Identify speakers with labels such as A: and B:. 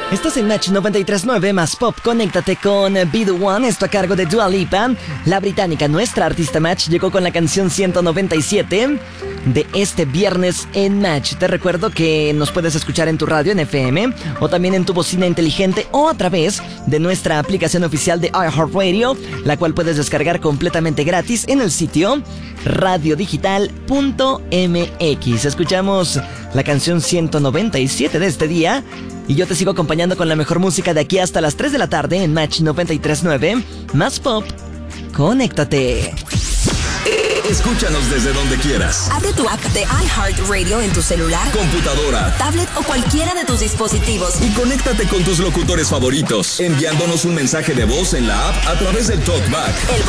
A: Estás en Match 93.9 más Pop. Conéctate con Be The One, esto a cargo de Dua Lipa. La británica, nuestra artista Match, llegó con la canción 197 de este viernes en Match. Te recuerdo que nos puedes escuchar en tu radio en FM o también en tu bocina inteligente o a través de nuestra aplicación oficial de iHeartRadio, la cual puedes descargar completamente gratis en el sitio radiodigital.mx. Escuchamos la canción 197 de este día y yo te sigo acompañando con la mejor música de aquí hasta las 3 de la tarde en Match 93.9 más Pop. Conéctate.
B: Escúchanos desde donde quieras.
C: Abre tu app de iHeartRadio en tu celular,
B: computadora,
C: tablet o cualquiera de tus dispositivos.
B: Y conéctate con tus locutores favoritos, enviándonos un mensaje de voz en la app a través del TalkBack.
C: El